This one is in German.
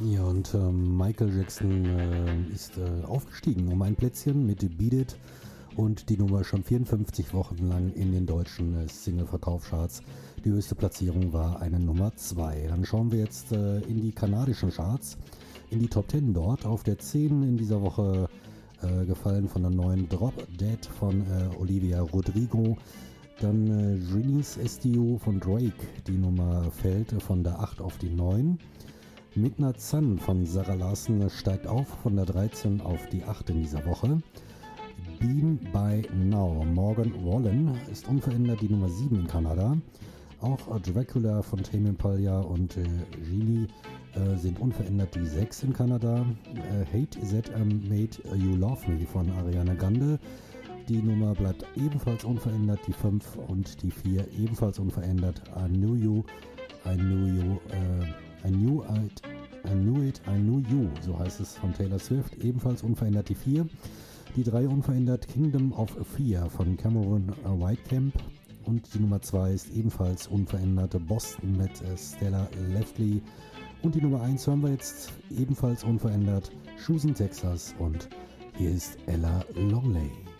Ja, und Michael Jackson ist aufgestiegen um ein Plätzchen mit Beat It und die Nummer schon 54 Wochen lang in den deutschen Single-Verkaufscharts. Die höchste Platzierung war eine Nummer 2. Dann schauen wir jetzt in die kanadischen Charts, in die Top 10 dort. Auf der 10 in dieser Woche gefallen von der neuen Drop Dead von Olivia Rodrigo. Dann Genies STU von Drake, die Nummer fällt von der 8 auf die 9. Midnight Sun von Sarah Larsson steigt auf von der 13 auf die 8 in dieser Woche. Beam by Now, Morgan Wallen ist unverändert die Nummer 7 in Kanada. Auch Dracula von Tame Impala und Genie sind unverändert die 6 in Kanada. Hate That Made You Love Me von Ariana Grande. Die Nummer bleibt ebenfalls unverändert, die 5 und die 4 ebenfalls unverändert. I Knew You, so heißt es von Taylor Swift, ebenfalls unverändert die 4. Die 3 unverändert Kingdom of Fear von Cameron Whitecamp. Und die Nummer 2 ist ebenfalls unverändert Boston mit Stella Leftley. Und die Nummer 1 hören wir jetzt ebenfalls unverändert Houston, Texas. Und hier ist Ella Longley.